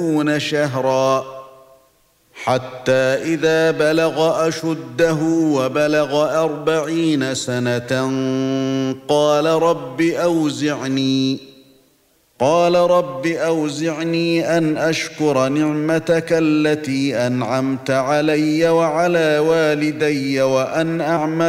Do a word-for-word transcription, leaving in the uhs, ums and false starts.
شهرا حتى إذا بلغ أشده وبلغ أربعين سنة قال رب أوزعني قال رب أوزعني أن أشكر نعمتك التي أنعمت علي وعلى والدي وأن أعمل